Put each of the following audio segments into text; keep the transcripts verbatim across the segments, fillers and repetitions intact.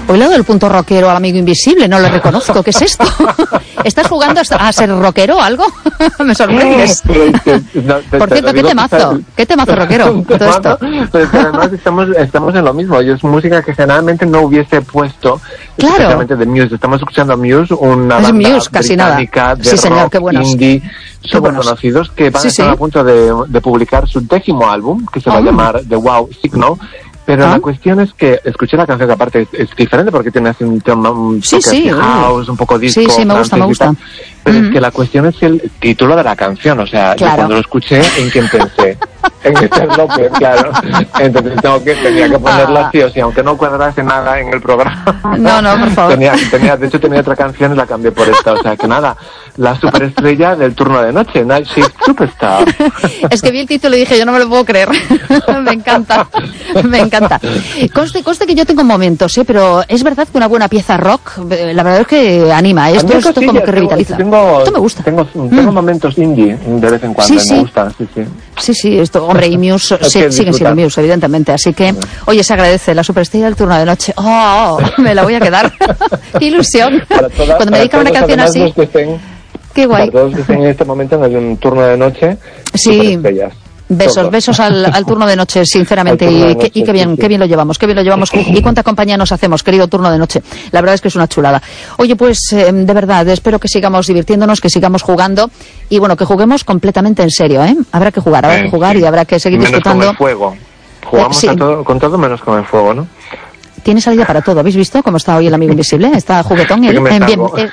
Hoy le doy el punto rockero al amigo invisible, no lo reconozco. ¿Qué es esto? ¿Estás jugando a ser rockero o algo? Me sorprendes. No, te, Por cierto, ¿qué temazo? ¿Qué temazo rockero? Todo esto. Pero es que además estamos, estamos en lo mismo. Y es música que generalmente no hubiese puesto. Claro. Especialmente de Muse. Estamos escuchando a Muse, una es banda Muse, casi británica nada. de Sí, rock señor, qué buenos. indie, súper conocidos, que van sí, a estar sí. a punto de, de publicar su décimo álbum, que se va oh. a llamar The Wow Signal. Pero ¿Ah? la cuestión es que escuché la canción, que aparte es, es diferente porque tiene así un tema, un sí, toque sí, house, un poco disco. Sí, sí, me gusta, me gusta. Pero mm-hmm. es que la cuestión es el título de la canción, o sea, claro. yo cuando lo escuché, ¿en quién pensé? En Esther López, claro. Entonces tengo que, tenía que ponerla sí o sí, aunque no cuadrase nada en el programa. No, no, por favor. Tenía, tenía, de hecho tenía otra canción y la cambié por esta, o sea que nada, la superestrella del turno de noche, Night Shift Superstar. Es que vi el título y dije, yo no me lo puedo creer. Me encanta, me encanta. Conste, conste que yo tengo momentos, ¿eh? Pero es verdad que una buena pieza rock, la verdad es que anima, esto, esto sí, como que revitaliza. Tengo, esto me gusta. Tengo, tengo mm. momentos indie de vez en cuando, sí, me sí. gusta, sí, sí. Sí, sí, esto, hombre, y Muse sí, siguen siendo Muse, evidentemente, así que, oye, se agradece la superestrella del turno de noche. Oh, oh, me la voy a quedar. Qué ilusión. Toda, cuando me dedican una canción así. Estén, qué guay. Para todos que estén en este momento en un turno de noche, sí. Besos, todos. besos al, al turno de noche, sinceramente, y, noche, y qué bien, sí, sí. qué bien lo llevamos, qué bien lo llevamos, y cuánta compañía nos hacemos, querido turno de noche. La verdad es que es una chulada. Oye, pues, eh, de verdad, espero que sigamos divirtiéndonos, que sigamos jugando, y bueno, que juguemos completamente en serio, ¿eh? Habrá que jugar, habrá eh, que jugar, sí. y habrá que seguir menos disfrutando. Con el fuego. Jugamos eh, sí. a todo, con todo menos con el fuego, ¿no? Tiene salida para todo, ¿habéis visto cómo está hoy el amigo invisible? Está juguetón y él, en bien. Eh.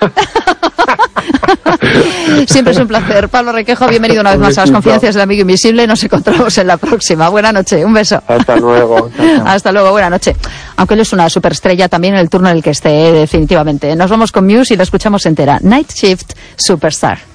Siempre es un placer. Pablo Requejo, bienvenido una vez más a las confidencias del amigo invisible. Nos encontramos en la próxima. Buena noche, un beso. Hasta luego. Hasta luego, buena noche. Aunque él es una superestrella también en el turno en el que esté, definitivamente. Nos vamos con Muse y la escuchamos entera. Night Shift Superstar.